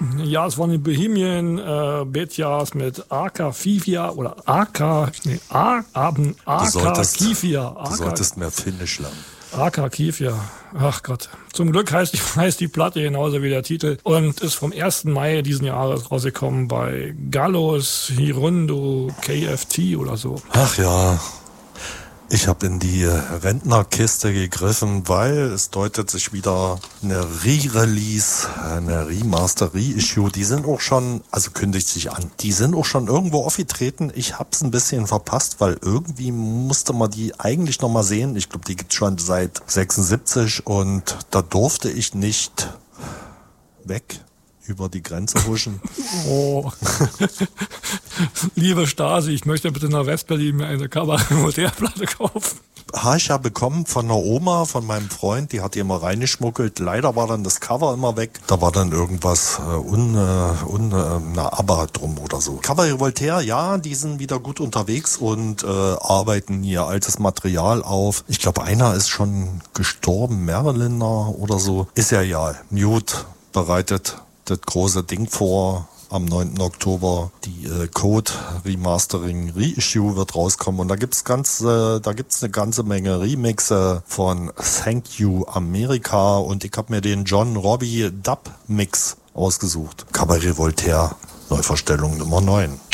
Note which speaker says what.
Speaker 1: Ja, es waren die Bohemian Betjas mit Aka Fifia oder Aka Kifia.
Speaker 2: Du solltest mehr Finnisch lernen.
Speaker 1: Aka Kifia. Ach Gott. Zum Glück heißt die Platte genauso wie der Titel und ist vom 1. Mai diesen Jahres rausgekommen bei Gallos Hirundo KFT oder so.
Speaker 2: Ach ja. Ich habe in die Rentnerkiste gegriffen, weil es deutet sich wieder eine Re-Release, eine Remaster-Reissue. Die sind auch schon, also kündigt sich an, die sind auch schon irgendwo aufgetreten. Ich hab's ein bisschen verpasst, weil irgendwie musste man die eigentlich noch mal sehen. Ich glaube, die gibt's schon seit 76 und da durfte ich nicht weg über die Grenze huschen.
Speaker 1: Oh. Liebe Stasi, ich möchte bitte nach Westberlin mir eine Kabarett-Modellplatte kaufen.
Speaker 2: Habe ich ja bekommen von einer Oma, von meinem Freund, die hat die immer reingeschmuggelt. Leider war dann das Cover immer weg. Da war dann irgendwas ABBA drum oder so. Cabaret Voltaire, ja, die sind wieder gut unterwegs und arbeiten ihr altes Material auf. Ich glaube, einer ist schon gestorben, Merliner oder so. Ist ja egal. Mute bereitet das große Ding vor. Am 9. Oktober die Code Remastering Reissue wird rauskommen und da gibt's eine ganze Menge Remixe von Thank You America und ich habe mir den John Robbie Dub Mix ausgesucht. Cabaret Voltaire, Neuverstellung Nummer 9.